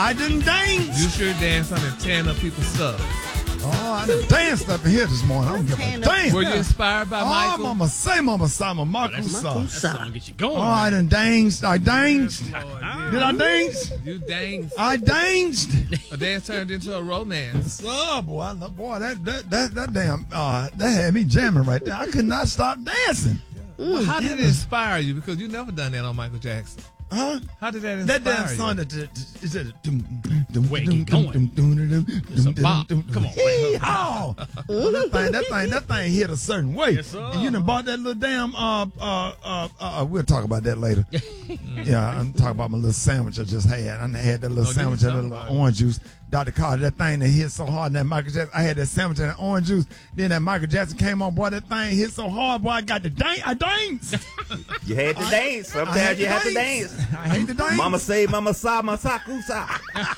I done danced. You sure dance on and tearing up people's stuff. Oh, I done danced up in here this morning. I don't give a damn. Were you inspired by Michael? Mama say, Mama Sama, Marcus. That song get you going. Oh, I done danced. I danced. Did I dance? You danced. I danced. A dance turned into a romance. Oh, boy, that damn, that had me jamming right there. I could not stop dancing. Well, how did it inspire you? Because you never done that on Michael Jackson. Huh? How did that inspire That damn you? song Where it keep going. It's a bop. Come on. That thing hit a certain way. Yes, sir. And you done bought that little damn we'll talk about that later. Yeah, I'm talking about my little sandwich I just had. I had that little sandwich and a little orange juice. Dr. Carter, that thing that hit so hard, that Michael Jackson, I had that sandwich and that orange juice. Then that Michael Jackson came on, boy, that thing hit so hard, boy, I got to dance. I danced. You had to dance. Sometimes you have to dance. I hate to dance. Mama say, Mama sa, masakusa.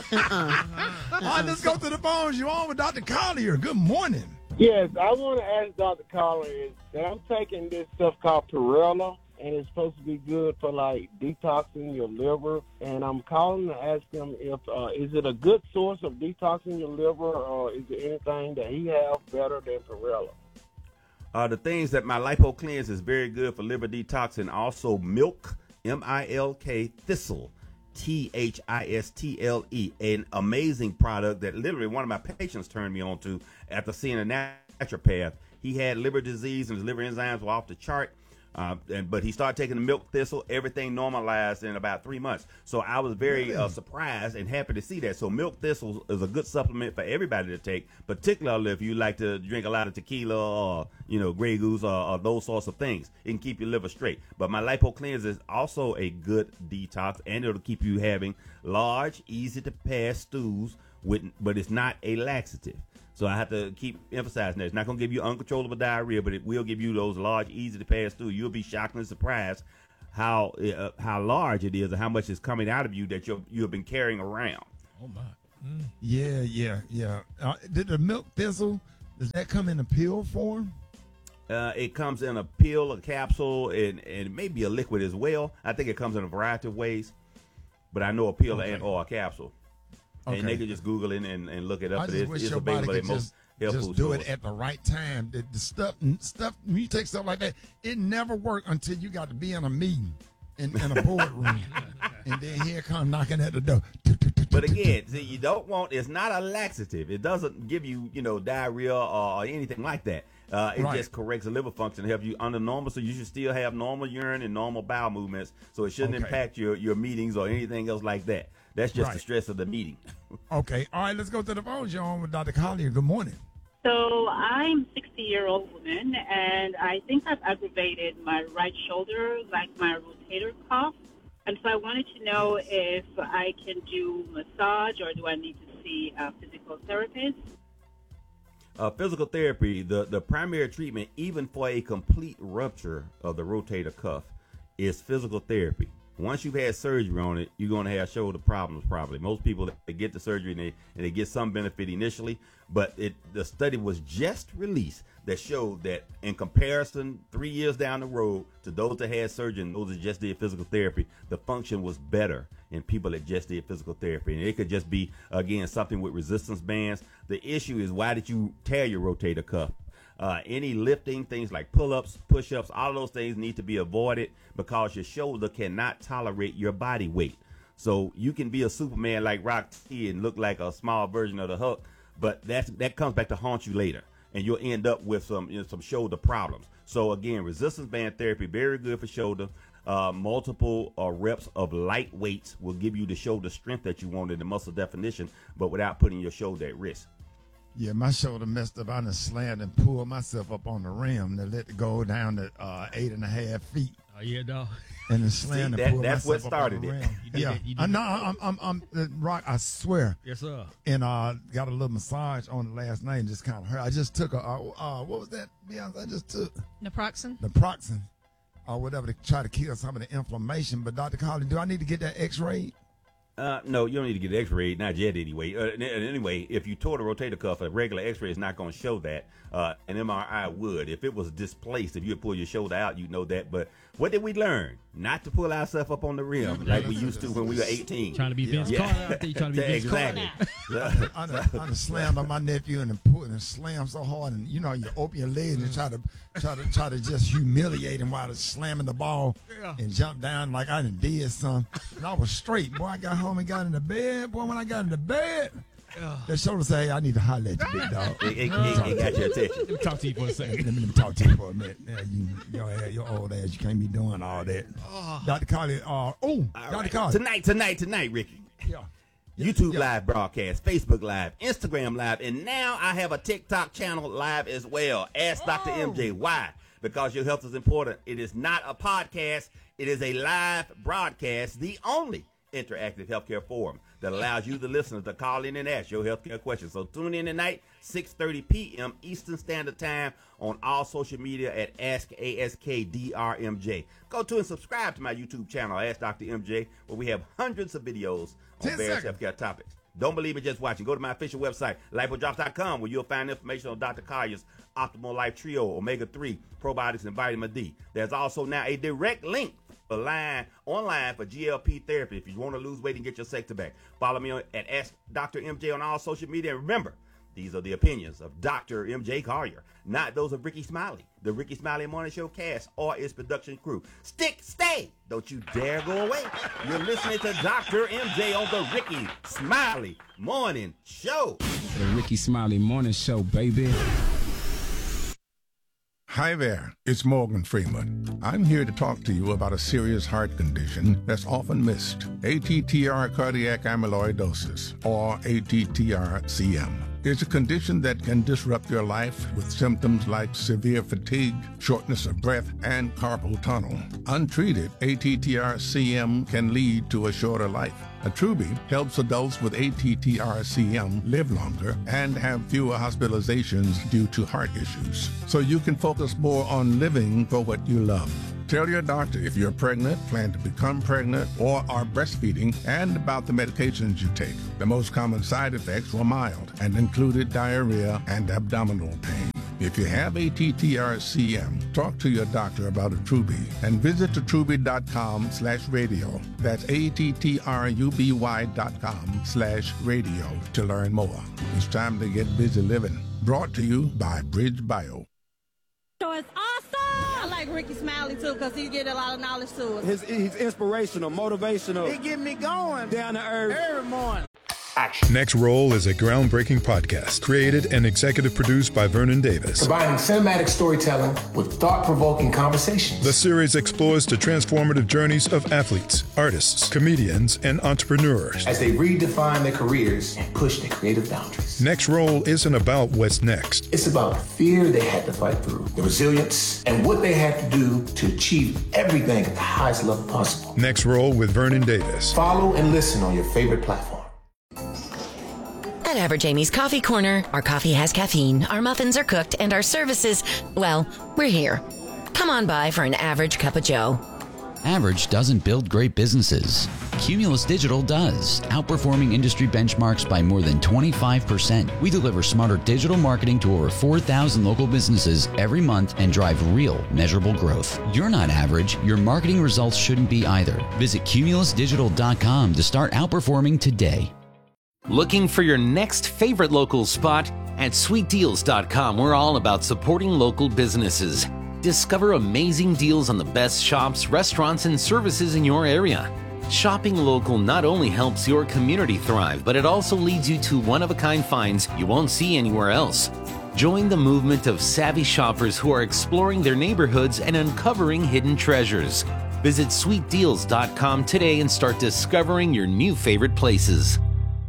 All right, let's go to the phones. You're on with Dr. Collier. Good morning. Yes, I want to ask Dr. Collier is that I'm taking this stuff called Perella, and it's supposed to be good for, like, detoxing your liver. And I'm calling to ask him if, is it a good source of detoxing your liver, or is there anything that he has better than Perella? The things that my Lipo Cleanse is very good for liver detox, and also milk, M-I-L-K, thistle, T-H-I-S-T-L-E, an amazing product that literally one of my patients turned me on to after seeing a naturopath. He had liver disease and his liver enzymes were off the chart. But he started taking the milk thistle. Everything normalized in about 3 months. So I was very surprised and happy to see that. So milk thistle is a good supplement for everybody to take, particularly if you like to drink a lot of tequila or, Grey Goose or those sorts of things. It can keep your liver straight. But my Lipo Cleanse is also a good detox, and it'll keep you having large, easy-to-pass stools, but it's not a laxative. So I have to keep emphasizing that. It's not going to give you uncontrollable diarrhea, but it will give you those large, easy to pass through. You'll be shockingly surprised how large it is and how much is coming out of you that you have been carrying around. Oh, my. Yeah. Did the milk thistle, does that come in a pill form? It comes in a pill, a capsule, and maybe a liquid as well. I think it comes in a variety of ways, but I know a pill and or a capsule. Okay. And they can just Google it and look it up. I just wish your body could just do it at the right time. The stuff, when you take stuff like that, it never worked until you got to be in a meeting in a boardroom. And then here come knocking at the door. But again, see, you don't want, it's not a laxative. It doesn't give you, diarrhea or anything like that. It just corrects the liver function to help you under normal. So you should still have normal urine and normal bowel movements. So it shouldn't impact your meetings or anything else like that. That's just the stress of the meeting. Okay. All right, let's go to the phone. You're on with Dr. Collier. Good morning. So I'm a 60-year-old woman, and I think I've aggravated my right shoulder, like my rotator cuff. And so I wanted to know if I can do massage or do I need to see a physical therapist? Physical therapy, the primary treatment, even for a complete rupture of the rotator cuff, is physical therapy. Once you've had surgery on it, you're going to have shoulder problems probably. Most people, they get the surgery and they get some benefit initially, but the study was just released that showed that in comparison 3 years down the road to those that had surgery and those that just did physical therapy, the function was better in people that just did physical therapy. And it could just be, again, something with resistance bands. The issue is, why did you tear your rotator cuff? Any lifting, things like pull-ups, push-ups, all of those things need to be avoided because your shoulder cannot tolerate your body weight. So you can be a Superman like Rock T and look like a small version of the Hulk, but that comes back to haunt you later, and you'll end up with some shoulder problems. So again, resistance band therapy, very good for shoulder. Multiple reps of light weights will give you the shoulder strength that you want and the muscle definition, but without putting your shoulder at risk. Yeah, my shoulder messed up. I done slammed and pulled myself up on the rim to let it go down to 8.5 feet. Oh, yeah, dog. And then slammed and pulled that's myself what started up on the it. rim. I'm Rock, I swear. Yes, sir. And got a little massage on it last night and just kind of hurt. I just took what was that? Beyonce? I just took naproxen or whatever to try to kill some of the inflammation. But Dr. Collier, do I need to get that x-rayed? No, you don't need to get x-rayed, not yet anyway. Anyway, if you tore the rotator cuff, a regular x-ray is not going to show that. An MRI would. If it was displaced, if you had pulled your shoulder out, you'd know that. But what did we learn? not to pull ourselves up on the rim like we used to when we were 18. Trying to be Vince Carter out there. Trying to be Vince Exactly. I done slammed on my nephew and slammed so hard, and you open your legs and try to just humiliate him while slamming the ball and jump down like I done did something. And I was straight. Boy, I got home and got in the bed. Boy, when I got in the bed, that shoulder say, "Hey, I need to holler at you, big dog." It got your attention. Let me talk to you for a second. Let me talk to you for a minute. Your old ass, you can't be doing all that. Dr. Colley, Dr. Colley. Tonight, Ricky. Yeah. YouTube Live broadcast, Facebook Live, Instagram Live, and now I have a TikTok channel live as well. Ask Dr. MJ. Why? Because your health is important. It is not a podcast. It is a live broadcast, the only interactive healthcare forum that allows you, the listeners, to call in and ask your healthcare questions. So tune in tonight, 6:30 p.m. Eastern Standard Time on all social media at AskDrMJ. Go to and subscribe to my YouTube channel, Ask Dr. MJ, where we have hundreds of videos on various healthcare topics. Don't believe me, just watch it. Go to my official website, LipoDrops.com, where you'll find information on Dr. Collier's Optimal Life Trio, Omega-3, probiotics, and vitamin D. There's also now a direct link online for GLP therapy if you want to lose weight and get your sector back. Follow me at Ask Dr. MJ on all social media. And remember, these are the opinions of Dr. MJ Collier, not those of Ricky Smiley, the Ricky Smiley Morning Show cast, or its production crew. Stay! Don't you dare go away. You're listening to Dr. MJ on the Ricky Smiley Morning Show. The Ricky Smiley Morning Show, baby. Hi there, it's Morgan Freeman. I'm here to talk to you about a serious heart condition that's often missed, ATTR cardiac amyloidosis, or ATTR-CM. It's a condition that can disrupt your life with symptoms like severe fatigue, shortness of breath, and carpal tunnel. Untreated, ATTR-CM can lead to a shorter life. Attruby helps adults with ATTR-CM live longer and have fewer hospitalizations due to heart issues, so you can focus more on living for what you love. Tell your doctor if you're pregnant, plan to become pregnant, or are breastfeeding, and about the medications you take. The most common side effects were mild and included diarrhea and abdominal pain. If you have ATTR-CM, talk to your doctor about Attruby and visit attruby.com/radio. That's ATTRUBY.com/radio to learn more. It's time to get busy living. Brought to you by Bridge Bio. So it's awesome. I like Ricky Smiley too because he get a lot of knowledge to us. He's inspirational, motivational. He get me going down to earth every morning. Action. Next Roll is a groundbreaking podcast created and executive produced by Vernon Davis. Combining cinematic storytelling with thought-provoking conversations. The series explores the transformative journeys of athletes, artists, comedians, and entrepreneurs as they redefine their careers and push their creative boundaries. Next Roll isn't about what's next. It's about the fear they had to fight through, the resilience, and what they had to do to achieve everything at the highest level possible. Next Roll with Vernon Davis. Follow and listen on your favorite platform. At Average Amy's Coffee Corner, our coffee has caffeine, our muffins are cooked, and our services, well, we're here. Come on by for an average cup of joe. Average doesn't build great businesses. Cumulus Digital does, outperforming industry benchmarks by more than 25%. We deliver smarter digital marketing to over 4,000 local businesses every month and drive real, measurable growth. You're not average. Your marketing results shouldn't be either. Visit cumulusdigital.com to start outperforming today. Looking for your next favorite local spot? At sweetdeals.com, we're all about supporting local businesses. Discover amazing deals on the best shops, restaurants, and services in your area. Shopping local not only helps your community thrive, but it also leads you to one-of-a-kind finds you won't see anywhere else. Join the movement of savvy shoppers who are exploring their neighborhoods and uncovering hidden treasures. Visit sweetdeals.com today and start discovering your new favorite places.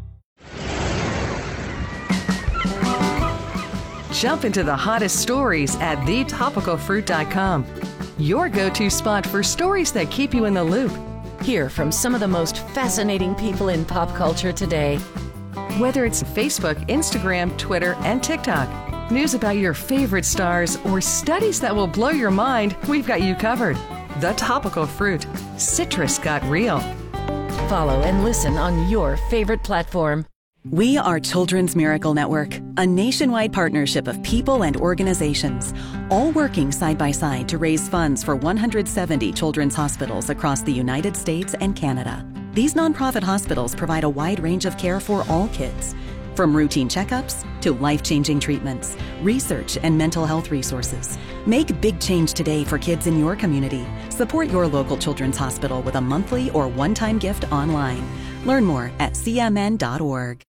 Jump into the hottest stories at thetopicalfruit.com. Your go-to spot for stories that keep you in the loop. Hear from some of the most fascinating people in pop culture today. Whether it's Facebook, Instagram, Twitter, and TikTok, news about your favorite stars, or studies that will blow your mind, we've got you covered. The Topical Fruit. Citrus got real. Follow and listen on your favorite platform. We are Children's Miracle Network, a nationwide partnership of people and organizations, all working side by side to raise funds for 170 children's hospitals across the United States and Canada. These nonprofit hospitals provide a wide range of care for all kids, from routine checkups to life-changing treatments, research, and mental health resources. Make big change today for kids in your community. Support your local children's hospital with a monthly or one-time gift online. Learn more at cmn.org.